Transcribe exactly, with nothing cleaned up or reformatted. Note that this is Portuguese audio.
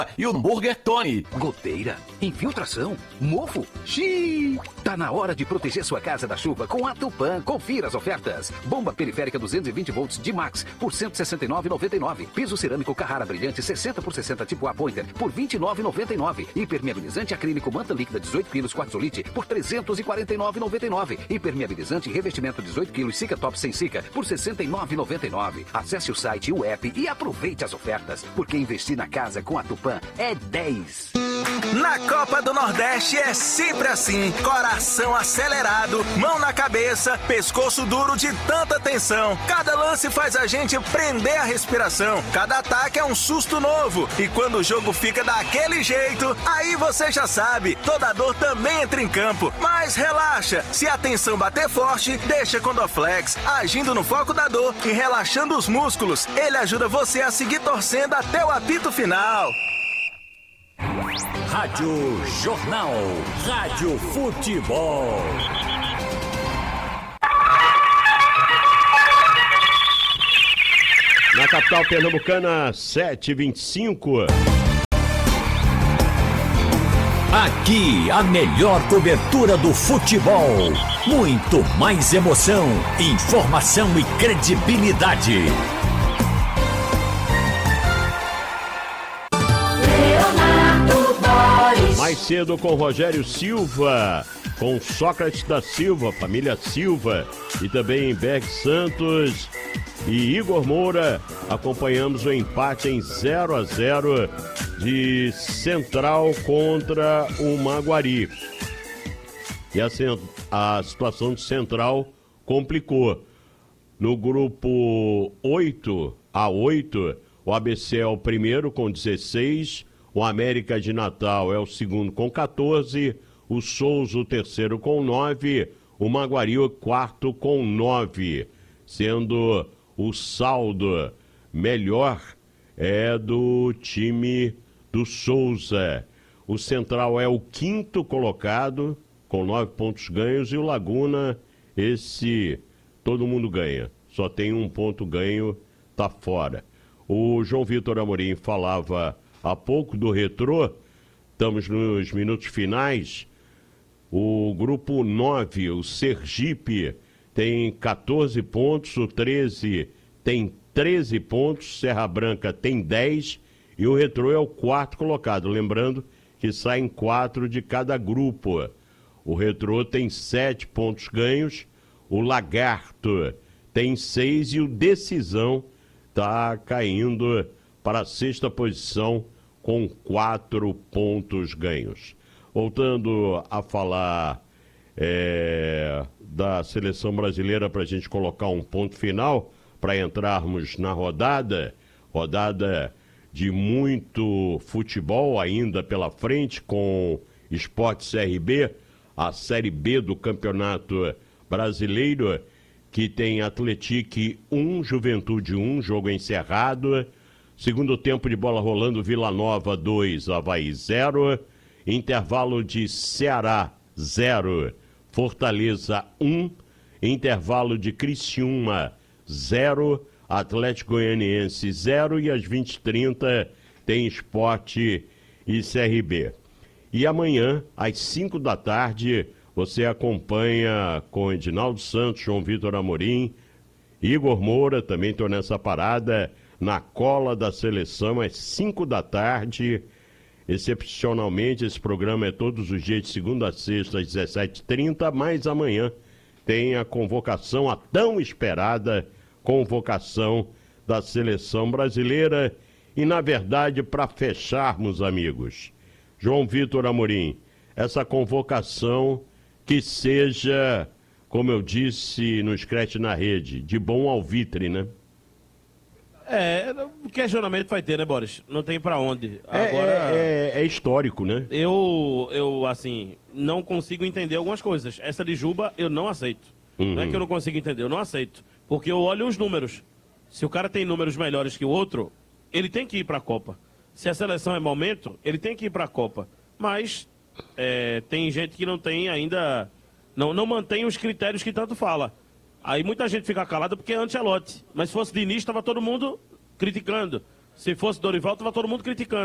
E o hambúrguer Tony. Goteira? Infiltração? Mofo? Xiii! Tá na hora de proteger sua casa da chuva com a Tupã. Confira as ofertas. Bomba periférica duzentos e vinte volts de Max por cento e sessenta e nove reais e noventa e nove centavos. Piso cerâmico Carrara Brilhante sessenta por sessenta tipo A Pointer por vinte e nove reais e noventa e nove centavos. Impermeabilizante acrílico Manta Líquida dezoito quilos Quartzolite por trezentos e quarenta e nove reais e noventa e nove centavos. Impermeabilizante revestimento dezoito quilos Cica Top sem Cica por sessenta e nove reais e noventa e nove centavos. Acesse o site e o app e aproveite as ofertas, porque investir na casa com a Tupã é dez. Na Copa do Nordeste é sempre assim, coração acelerado, mão na cabeça, pescoço duro de tanta tensão. Cada lance faz a gente prender a respiração, cada ataque é um susto novo. E quando o jogo fica daquele jeito, aí você já sabe, toda dor também entra em campo. Mas relaxa, se a tensão bater forte, deixa com Dorflex, agindo no foco da dor e relaxando os músculos. Ele ajuda você a seguir torcendo até o apito final. Rádio Jornal, Rádio Futebol. Na capital pernambucana, sete e vinte e cinco. Aqui, a melhor cobertura do futebol. Muito mais emoção, informação e credibilidade. Mais cedo com Rogério Silva, com Sócrates da Silva, família Silva, e também Berg Santos e Igor Moura. Acompanhamos o empate em zero a zero de Central contra o Maguari. E a, a situação de Central complicou. No grupo oito a oito, o A B C é o primeiro com dezesseis, o América de Natal é o segundo com quatorze, o Souza o terceiro com nove, o Maguari o quarto com nove, sendo o saldo melhor é do time do Souza. O Central é o quinto colocado com nove pontos ganhos e o Laguna, esse todo mundo ganha, só tem um ponto ganho, tá fora. O João Vitor Amorim falava há pouco do Retrô, estamos nos minutos finais. O grupo nove, o Sergipe, tem quatorze pontos, o treze tem treze pontos, Serra Branca tem dez e o Retrô é o quarto colocado. Lembrando que saem quatro de cada grupo. O Retrô tem sete pontos ganhos, o Lagarto tem seis e o Decisão está caindo para a sexta posição com quatro pontos ganhos. Voltando a falar é, da seleção brasileira para a gente colocar um ponto final, para entrarmos na rodada, rodada de muito futebol ainda pela frente, com Sport C R B, a Série B do Campeonato Brasileiro, que tem Atlético um, Juventude um, jogo encerrado. Segundo tempo de bola rolando, Vila Nova dois, Avaí zero. Intervalo de Ceará zero, Fortaleza um. Intervalo de Criciúma zero, Atlético Goianiense zero. E às vinte e trinta tem Sport e C R B. E amanhã, às cinco da tarde, você acompanha com Edinaldo Santos, João Vitor Amorim, Igor Moura, também estou nessa parada, na cola da seleção, às cinco da tarde. Excepcionalmente, esse programa é todos os dias de segunda a sexta, às dezessete e trinta, mas amanhã tem a convocação, a tão esperada convocação da seleção brasileira. E, na verdade, para fecharmos, amigos, João Vitor Amorim, essa convocação que seja, como eu disse no Scratch na Rede, de bom alvitre, né? É, o questionamento vai ter, né, Boris? Não tem pra onde. É, Agora, é, é, é histórico, né? Eu, eu, assim, não consigo entender algumas coisas. Essa de Juba, eu não aceito. Uhum. Não é que eu não consigo entender, eu não aceito. Porque eu olho os números. Se o cara tem números melhores que o outro, ele tem que ir pra Copa. Se a seleção é momento, ele tem que ir pra Copa. Mas é, tem gente que não tem ainda... Não, não mantém os critérios que tanto fala. Aí muita gente fica calada porque é Ancelotti. Mas se fosse Diniz, estava todo mundo criticando. Se fosse Dorival, estava todo mundo criticando.